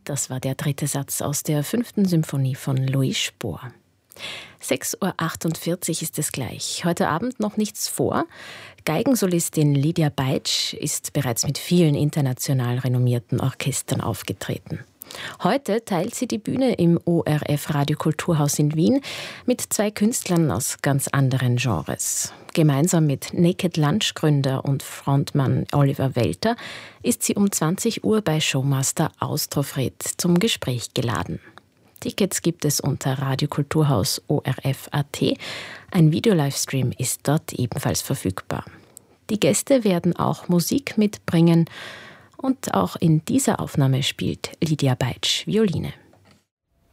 Das war der dritte Satz aus der 5. Symphonie von Louis Spohr. 6.48 Uhr ist es gleich. Heute Abend noch nichts vor. Geigensolistin Lydia Beitsch ist bereits mit vielen international renommierten Orchestern aufgetreten. Heute teilt sie die Bühne im ORF Radiokulturhaus in Wien mit 2 Künstlern aus ganz anderen Genres. Gemeinsam mit Naked Lunch Gründer und Frontmann Oliver Welter ist sie um 20 Uhr bei Showmaster Austrofred zum Gespräch geladen. Tickets gibt es unter Radiokulturhaus ORF.at. Ein Videolivestream ist dort ebenfalls verfügbar. Die Gäste werden auch Musik mitbringen und auch in dieser Aufnahme spielt Lydia Beitsch Violine.